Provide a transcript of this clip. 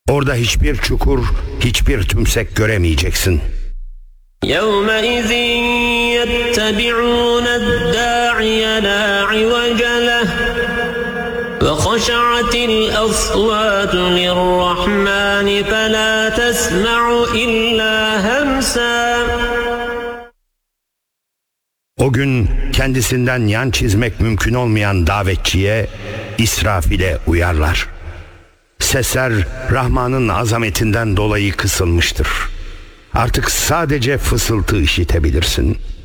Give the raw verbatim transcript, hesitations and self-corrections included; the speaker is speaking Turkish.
Orada hiçbir çukur, hiçbir tümsek göremeyeceksin. يَوْمَئِذٍ يَتَّبِعُونَ الدَّاعِيَ لَا عِوَجَ لَهُ وَخَشَعَتِ الْأَصْوَاتُ لِلرَّحْمَنِ فَلَا تَسْمَعُ إِلَّا هَمْسًا. O gün kendisinden yan çizmek mümkün olmayan davetçiye, İsrafil'e uyarlar. Sesler Rahman'ın azametinden dolayı kısılmıştır. Artık sadece fısıltı işitebilirsin.